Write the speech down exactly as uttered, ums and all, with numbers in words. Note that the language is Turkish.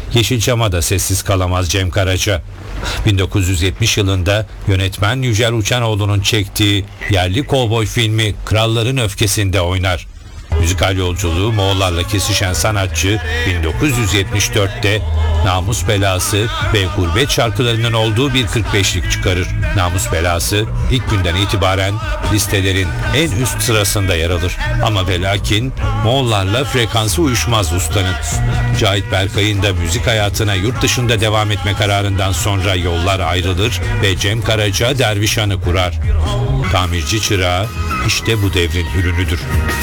Yeşilçam'a da sessiz kalamaz Cem Karaca. bin dokuz yüz yetmiş yılında yönetmen Yücel Uçanoğlu'nun çektiği yerli kovboy filmi Kralların Öfkesi'nde oynar. Müzikal yolculuğu Moğollarla kesişen sanatçı bin dokuz yüz yetmiş dörtte Namus Belası ve Gurbet şarkılarının olduğu bir kırk beşlik çıkarır. Namus Belası ilk günden itibaren listelerin en üst sırasında yer alır. Ama ve lakin Moğollarla frekansı uyuşmaz ustanın. Cahit Berkay'ın da müzik hayatına yurt dışında devam etme kararından sonra yollar ayrılır ve Cem Karaca Dervişan'ı kurar. Tamirci çırağı işte bu devrin ürünüdür.